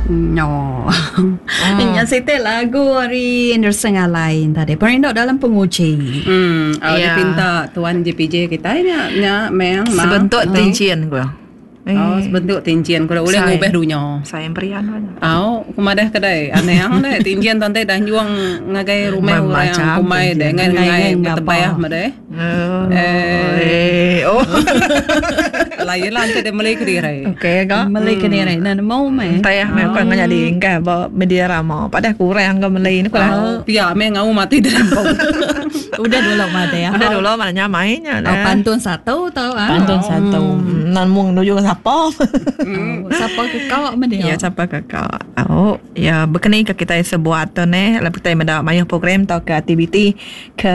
No. Yang saya lagu hari Anderson lain tadi. Pernah dalam penguji. Dia pinta tuan JPJ kita ini memang sebentuk tincian gua. Sebentuk tincian kalau boleh ngubah dunia. Saya berian aja. Kumadah kedai aneh deh tincian tante dah juang ngagai rumah orang kumai deh ngai terbayar madeh. Lain lah tadi Malay kediri. Okey kak. Malay kediri. Nah mau meh. Tayah meh kau nganya di enggak bawa media ramah. Pada kurang kau Malay ni kalau. Pia meh ngau mati dalam bau. Udah dulu mati ya. Udah dulu maknanya mainnya. Pantun satu tau Pantun satu. Nan mung nuju siapa? Siapa ke kau media? Ya siapa ke kau? Ya berkenaan ke kita sebuah tu ne. Lepas kita mendapat banyak program atau ke aktiviti ke